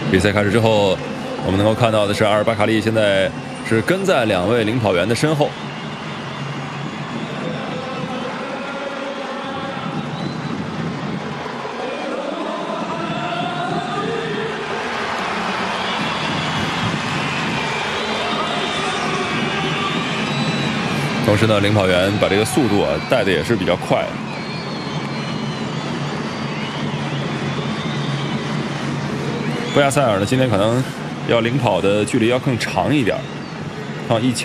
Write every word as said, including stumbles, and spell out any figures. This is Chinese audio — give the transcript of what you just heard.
比赛开始之后，我们能够看到的是阿尔巴卡利现在是跟在两位领跑员的身后。同时呢，领跑员把这个速度啊带的也是比较快。 布亚塞尔呢，今天可能要领跑的距离要更长一点，啊，一千。